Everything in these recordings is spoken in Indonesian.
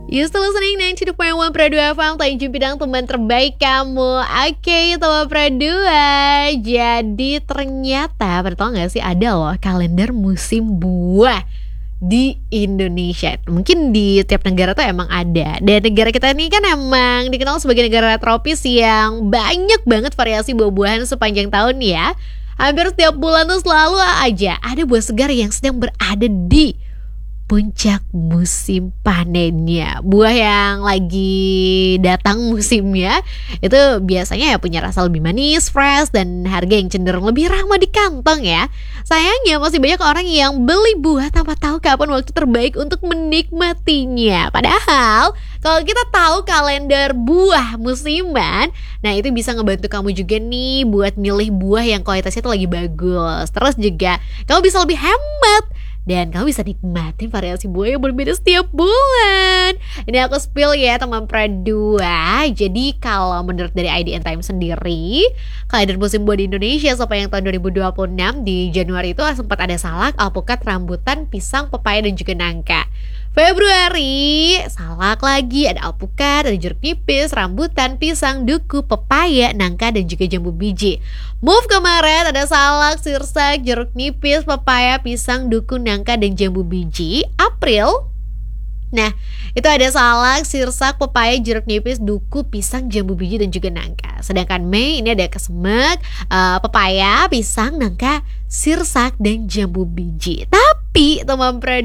You still listening 92.1 Pro 2 FM, Tanjung Pinang, teman terbaik kamu. Oke, teman Pro 2. Jadi ternyata, pada tau gak sih, ada loh kalender musim buah di Indonesia. Mungkin di tiap negara tuh emang ada. Dan negara kita ini kan emang dikenal sebagai negara tropis yang banyak banget variasi buah-buahan sepanjang tahun ya. Hampir setiap bulan tuh selalu aja ada buah segar yang sedang berada di puncak musim panennya. Buah yang lagi datang musimnya itu biasanya ya punya rasa lebih manis, fresh, dan harga yang cenderung lebih ramah di kantong ya. Sayangnya masih banyak orang yang beli buah tanpa tahu kapan waktu terbaik untuk menikmatinya. Padahal kalau kita tahu kalender buah musiman, nah itu bisa ngebantu kamu juga nih buat milih buah yang kualitasnya tuh lagi bagus. Terus juga kamu bisa lebih hemat dan kamu bisa nikmatin variasi buah yang berbeda setiap bulan. Ini aku spill ya teman Pro 2. Jadi kalau menurut dari IDN Time sendiri, kalender musim buah di Indonesia sepanjang tahun 2026 di Januari itu sempat ada salak, alpukat, rambutan, pisang, pepaya, dan juga nangka. Februari, salak lagi, ada alpukat, ada jeruk nipis, rambutan, pisang, duku, pepaya, nangka, dan juga jambu biji. Move ke Maret, ada salak, sirsak, jeruk nipis, pepaya, pisang, duku, nangka, dan jambu biji. April, nah itu ada salak, sirsak, pepaya, jeruk nipis, duku, pisang, jambu biji, dan juga nangka. Sedangkan Mei ini ada kesemek, pepaya, pisang, nangka, sirsak, dan jambu biji. Tapi teman Pro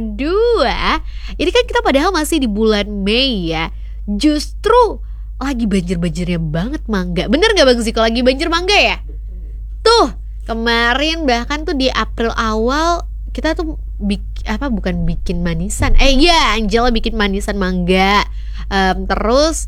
2, ini kan kita padahal masih di bulan Mei ya. Justru lagi banjir-banjirnya banget mangga. Bener gak Bang Ziko, lagi banjir mangga ya? Tuh kemarin bahkan tuh di April awal kita tuh bukan bikin manisan. Angela bikin manisan mangga. Terus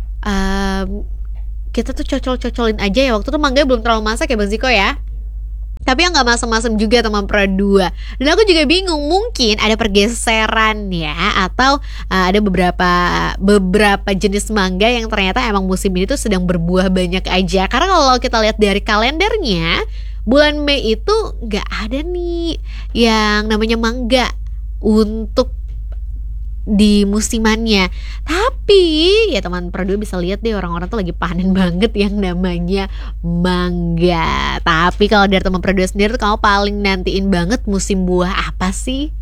kita tuh cocol-cocolin aja ya. Waktu tuh mangga belum terlalu masak ya Bang Ziko ya. Tapi yang gak masam-masam juga teman Pro 2. Dan aku juga bingung, mungkin ada pergeseran ya, atau ada beberapa jenis mangga yang ternyata emang musim ini tuh sedang berbuah banyak aja. Karena kalau kita lihat dari kalendernya, bulan Mei itu gak ada nih yang namanya mangga untuk di musimannya. Tapi ya teman Pro 2 bisa lihat deh, orang-orang tuh lagi panen banget yang namanya mangga. Tapi kalau dari teman Pro 2 sendiri tuh kamu paling nantiin banget musim buah apa sih?